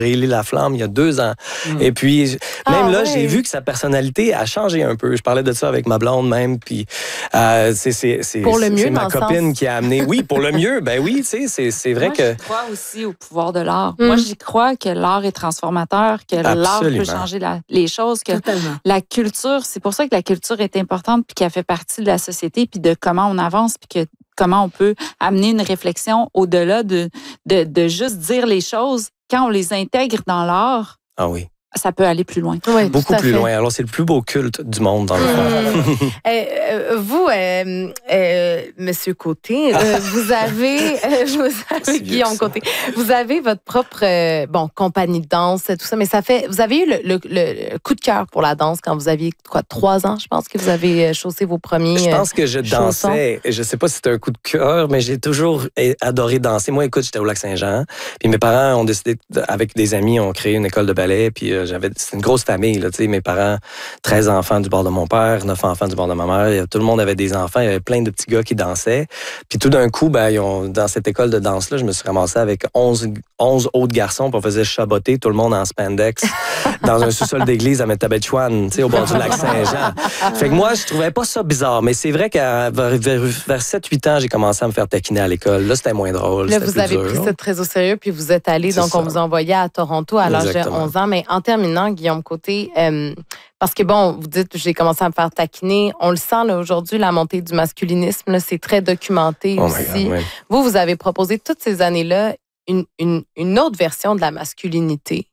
Réli Laflamme il y a 2 ans. Et puis, même là, j'ai vu que sa personnalité a changé un peu. Je parlais de ça avec ma blonde même. Puis, c'est pour le mieux, ma copine qui a amené. Oui, pour le mieux. Ben oui, tu sais, c'est vrai que. Je crois aussi au pouvoir de l'art. Moi, j'y crois que l'art est transformateur, que l'art peut changer les choses, que la culture, c'est pour ça que la culture est importante, puis qu'elle fait partie de la société, puis de comment on avance, puis que comment on peut amener une réflexion au-delà de juste dire les choses. Quand on les intègre dans l'art, ça peut aller plus loin. Oui, beaucoup plus loin. Alors, c'est le plus beau culte du monde, dans le fond. Vous, Monsieur Côté, vous avez Guillaume Côté, vous avez votre propre compagnie de danse, tout ça, mais vous avez eu le coup de cœur pour la danse quand vous aviez 3 ans, je pense que vous avez chaussé vos premiers Je pense que je dansais, je sais pas si c'était un coup de cœur, mais j'ai toujours adoré danser. Moi, écoute, j'étais au Lac-Saint-Jean, puis mes parents ont décidé, avec des amis, ont créé une école de ballet, puis c'est une grosse famille, là, tu sais, mes parents, 13 enfants du bord de mon père, 9 enfants du bord de ma mère, tout le monde avait des enfants, il y avait plein de petits gars qui dansaient. Puis tout d'un coup, dans cette école de danse-là, je me suis ramassé avec 11 autres garçons, puis on faisait chaboter tout le monde en spandex dans un sous-sol d'église à Métabetchouane, tu sais, au bord du lac Saint-Jean. Fait que moi, je trouvais pas ça bizarre, mais c'est vrai qu'à vers 7-8 ans, j'ai commencé à me faire taquiner à l'école. Là, c'était moins drôle. Là, vous avez pris ça très au sérieux, puis vous êtes allé, donc on vous envoyait à Toronto à l'âge de 11 ans. Mais en terminant, Guillaume Côté, parce que vous dites, j'ai commencé à me faire taquiner. On le sent là, aujourd'hui, la montée du masculinisme, là, c'est très documenté aussi. God, oui. Vous avez proposé toutes ces années-là une autre version de la masculinité.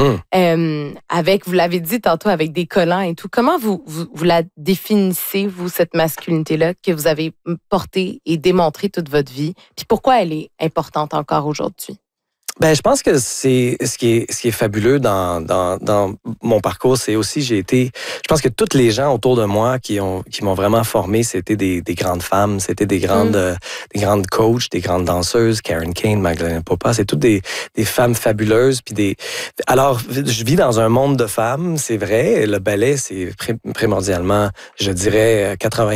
Avec, vous l'avez dit tantôt, avec des collants et tout. Comment vous la définissez, vous, cette masculinité-là que vous avez portée et démontrée toute votre vie? Puis pourquoi elle est importante encore aujourd'hui? Ben, je pense que c'est ce qui est fabuleux dans mon parcours, c'est aussi je pense que toutes les gens autour de moi qui m'ont vraiment formé, c'était des grandes femmes, c'était des grandes coachs, des grandes danseuses, Karen Kane, Magdalena Popa, c'est toutes des femmes fabuleuses, puis alors je vis dans un monde de femmes, c'est vrai, le ballet c'est primordialement, je dirais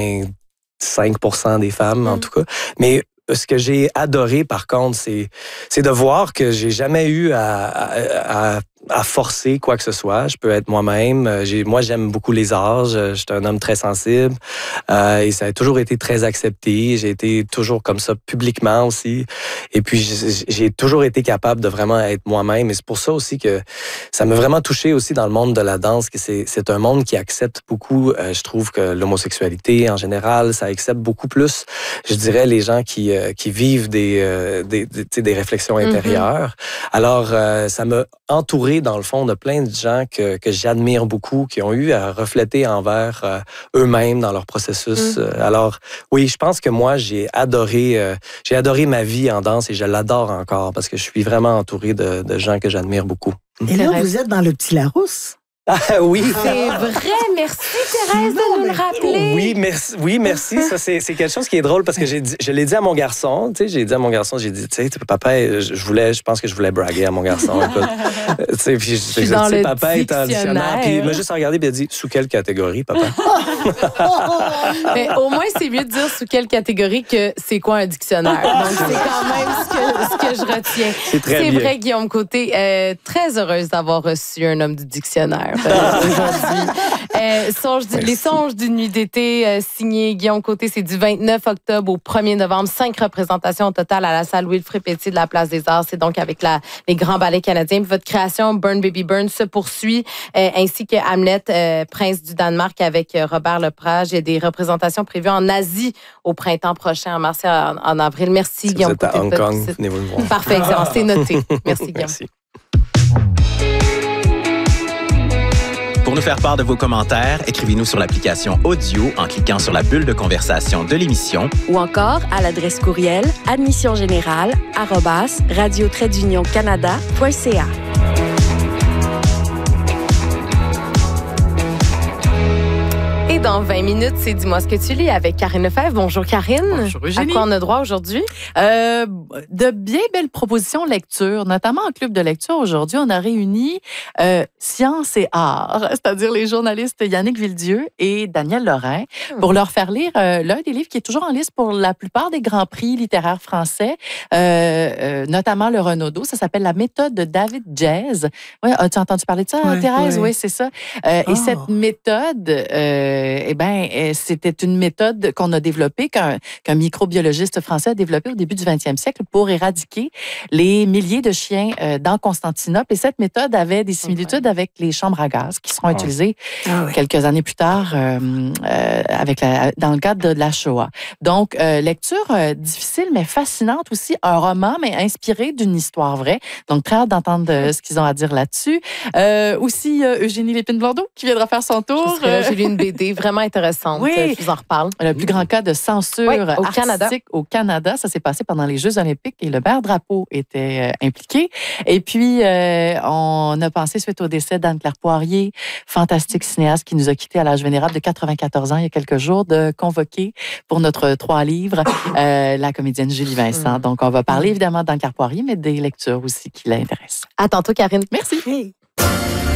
85% des femmes en tout cas, mais ce que j'ai adoré, par contre, c'est de voir que j'ai jamais eu à forcer quoi que ce soit. Je peux être moi-même. Moi, j'aime beaucoup les arts. Je suis un homme très sensible. Et ça a toujours été très accepté. J'ai été toujours comme ça publiquement aussi. Et puis, j'ai toujours été capable de vraiment être moi-même. Et c'est pour ça aussi que ça m'a vraiment touché aussi dans le monde de la danse. Que c'est un monde qui accepte beaucoup, je trouve, que l'homosexualité en général, ça accepte beaucoup plus, je dirais, les gens qui vivent des réflexions intérieures. Alors, ça m'a entouré dans le fond de plein de gens que j'admire beaucoup, qui ont eu à refléter envers eux-mêmes dans leur processus. Alors, oui, je pense que moi, j'ai adoré ma vie en danse et je l'adore encore parce que je suis vraiment entouré de gens que j'admire beaucoup. Et là, vous êtes dans le Petit Larousse. Ah oui. C'est vrai, merci Thérèse de nous le rappeler. Oui, merci. Ça, c'est quelque chose qui est drôle parce que je l'ai dit à mon garçon. Tu sais, j'ai dit, tu sais, papa, je pense que je voulais braguer à mon garçon. Tu sais, puis je suis dans le papa est en dictionnaire. Puis il m'a juste regardé et il a dit, sous quelle catégorie, papa? Mais au moins, c'est mieux de dire sous quelle catégorie que c'est quoi un dictionnaire. Donc, c'est quand même ce que je retiens. C'est vrai, Guillaume Côté. Très heureuse d'avoir reçu un homme du dictionnaire. Aujourd'hui. Les songes d'une nuit d'été, signé Guillaume Côté, c'est du 29 octobre au 1er novembre. 5 représentations au total à la salle Wilfrid Pelletier de la Place des Arts. C'est donc avec les grands ballets canadiens. Votre création, Burn Baby Burn, se poursuit, ainsi que Hamlet, Prince du Danemark, avec Robert Lepage. Il y a des représentations prévues en Asie au printemps prochain, en mars et en avril. Merci, Guillaume Côté. Vous êtes à Hong Kong, venez-vous me voir. Parfait, excellent. C'est noté. Merci, Guillaume. Merci. Pour nous faire part de vos commentaires, écrivez-nous sur l'application Audio en cliquant sur la bulle de conversation de l'émission ou encore à l'adresse courriel admissiongénérale@radio-canada.ca. Et dans 20 minutes, c'est Dis-moi ce que tu lis avec Karine Lefebvre. Bonjour Karine. Bonjour Eugénie. À quoi on a droit aujourd'hui? De bien belles propositions lecture, notamment en club de lecture. Aujourd'hui, on a réuni Science et Art, c'est-à-dire les journalistes Yannick Villedieu et Daniel Lorrain, pour leur faire lire l'un des livres qui est toujours en liste pour la plupart des grands prix littéraires français, notamment le Renaudot. Ça s'appelle La méthode de David Jazz. Ouais, as-tu entendu parler de ça, Thérèse? Oui, c'est ça. Et cette méthode, c'était une méthode qu'on a développée, qu'un microbiologiste français a développée au début du 20e siècle pour éradiquer les milliers de chiens dans Constantinople. Et cette méthode avait des similitudes avec les chambres à gaz qui seront utilisées quelques années plus tard dans le cadre de la Shoah. Donc, lecture difficile mais fascinante aussi, un roman mais inspiré d'une histoire vraie. Donc, très hâte d'entendre ce qu'ils ont à dire là-dessus. Aussi, Eugénie Lépine-Blondeau qui viendra faire son tour. J'ai lu une BD vraiment intéressante. Oui. Je vous en reparle. Le plus grand cas de censure artistique au Canada. Ça s'est passé pendant les Jeux olympiques et le maire Drapeau était impliqué. Et puis, on a pensé, suite au décès d'Anne-Claire Poirier, fantastique cinéaste qui nous a quittés à l'âge vénérable de 94 ans il y a quelques jours, de convoquer pour notre 3 livres la comédienne Julie Vincent. Donc, on va parler évidemment d'Anne-Claire Poirier, mais des lectures aussi qui l'intéressent. À tantôt, Karine. Merci.